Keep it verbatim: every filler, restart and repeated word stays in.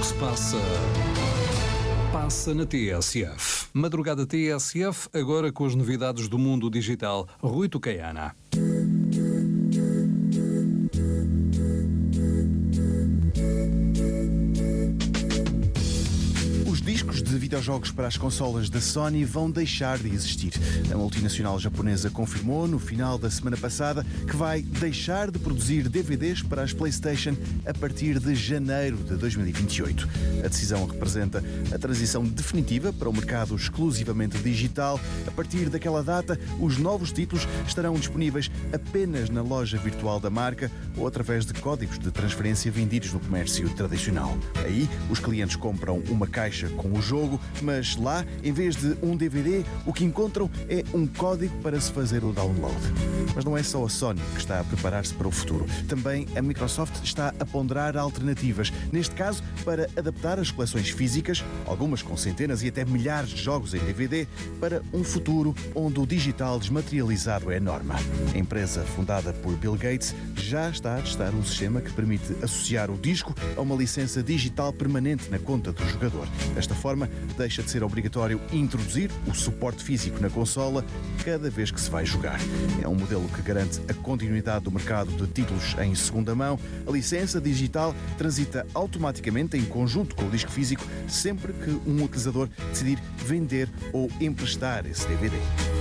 que se passa, passa na T S F. Madrugada T S F, agora com as novidades do mundo digital. Rui Tucaiana. Os discos de videojogos para as consolas da Sony vão deixar de existir. A multinacional japonesa confirmou no final da semana passada que vai deixar de produzir D V Ds para as PlayStation a partir de janeiro de dois mil e vinte e oito. A decisão representa a transição definitiva para o mercado exclusivamente digital. A partir daquela data, os novos títulos estarão disponíveis apenas na loja virtual da marca ou através de códigos de transferência vendidos no comércio tradicional. Aí, os clientes compram uma caixa com o jogo, mas lá, em vez de um D V D, o que encontram é um código para se fazer o download. Mas não é só a Sony que está a preparar-se para o futuro. Também a Microsoft está a ponderar alternativas, neste caso para adaptar as coleções físicas, algumas com centenas e até milhares de jogos em D V D, para um futuro onde o digital desmaterializado é norma. A empresa, fundada por Bill Gates, já está a testar um sistema que permite associar o disco a uma licença digital permanente na conta do jogador. Desta forma, deixa de ser obrigatório introduzir o suporte físico na consola cada vez que se vai jogar. É um modelo que garante a continuidade do mercado de títulos em segunda mão. A licença digital transita automaticamente em conjunto com o disco físico sempre que um utilizador decidir vender ou emprestar esse D V D.